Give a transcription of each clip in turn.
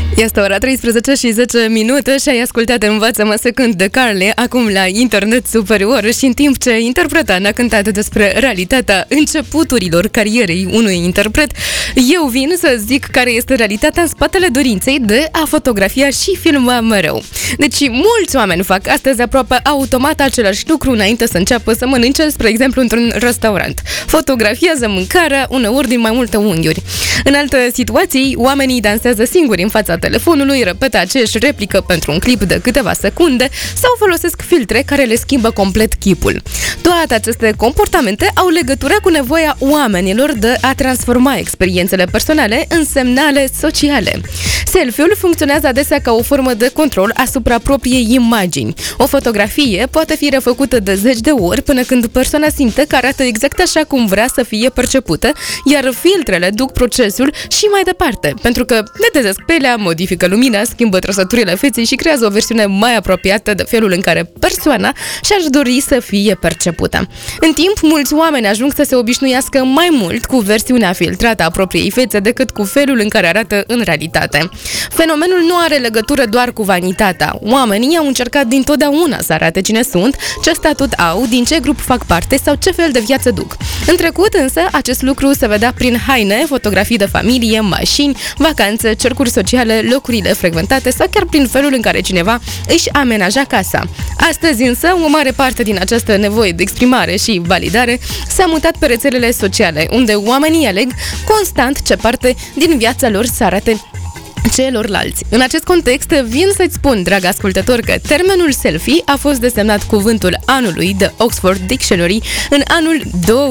Este ora 13 și 10 minute și ai ascultat Învață-mă să cânt de Carly acum la Internet Superior și în timp ce interpreta ne-a cântat despre realitatea începuturilor carierei unui interpret, eu vin să zic care este realitatea în spatele dorinței de a fotografia și filma mereu. Deci mulți oameni fac astăzi aproape automat același lucru înainte să înceapă să mănânce, spre exemplu într-un restaurant. Fotografiază mâncarea uneori din mai multe unghiuri. În alte situații, oamenii dansează singuri în fața telefonului, repetă aceeași replică pentru un clip de câteva secunde sau folosesc filtre care le schimbă complet chipul. Toate aceste comportamente au legătură cu nevoia oamenilor de a transforma experiențele personale în semnale sociale. Selfie-ul funcționează adesea ca o formă de control asupra propriei imagini. O fotografie poate fi refăcută de 10 de ori până când persoana simte că arată exact așa cum vrea să fie percepută, iar filtrele duc procesul și mai departe, pentru că netezesc pelea, modifică lumina, schimbă trăsăturile feței și creează o versiune mai apropiată de felul în care persoana și-ar dori să fie percepută. În timp, mulți oameni ajung să se obișnuiască mai mult cu versiunea filtrată a propriei fețe decât cu felul în care arată în realitate. Fenomenul nu are legătură doar cu vanitatea. Oamenii au încercat dintotdeauna să arate cine sunt, ce statut au, din ce grup fac parte sau ce fel de viață duc. În trecut însă, acest lucru se vedea prin haine, fotografii de familie, mașini, vacanțe, cercuri sociale, locurile frecventate sau chiar prin felul în care cineva își amenaja casa. Astăzi însă, o mare parte din această nevoie de exprimare și validare s-a mutat pe rețelele sociale, unde oamenii aleg constant ce parte din viața lor să arate celorlalți. În acest context, vin să-ți spun, drag ascultător, că termenul selfie a fost desemnat cuvântul anului de Oxford Dictionary în anul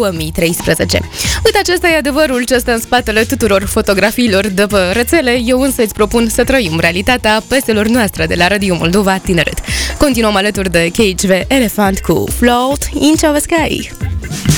2013. Uite, acesta e adevărul ce stă în spatele tuturor fotografiilor de pe rețele. Eu însă îți propun să trăim realitatea peselor noastre de la Radio Moldova Tineret. Continuăm alături de KHV Elephant cu Float into the Sky.